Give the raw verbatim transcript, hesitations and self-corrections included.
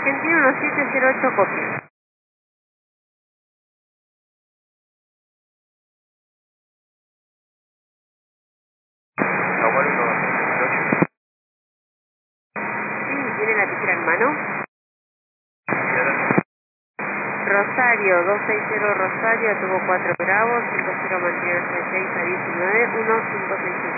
Argentina uno siete cero ocho, copia. Jaguar uno cero ocho. Sí, ¿tiene la tijera en mano? Izquierda. Rosario, doscientos sesenta Rosario, tuvo cuatro Bravo, cinco cero mantiene seis a diecinueve, uno cinco seis cinco.